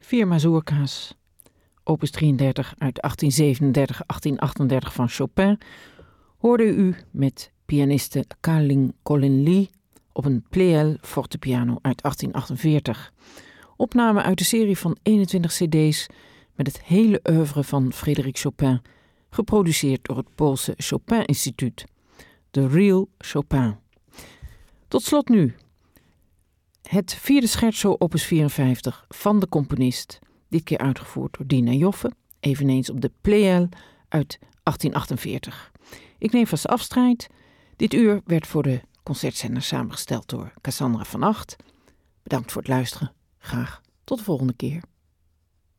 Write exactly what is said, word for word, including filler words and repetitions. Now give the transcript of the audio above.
Vier mazurka's, opus drieëndertig uit achttien zevenendertig tot achttien achtendertig van Chopin, hoorde u met pianiste Ka-Ling Colin Lee op een Pleyel fortepiano uit achttien achtenveertig. Opname uit de serie van eenentwintig cd's met het hele oeuvre van Frédéric Chopin, geproduceerd door het Poolse Chopin Instituut. The Real Chopin. Tot slot nu het vierde scherzo opus vierenvijftig van de componist, dit keer uitgevoerd door Dina Joffe, eveneens op de Pleyel uit achttien achtenveertig. Ik neem vast afscheid. Dit uur werd voor de concertzender samengesteld door Cassandra van Acht. Bedankt voor het luisteren. Graag tot de volgende keer.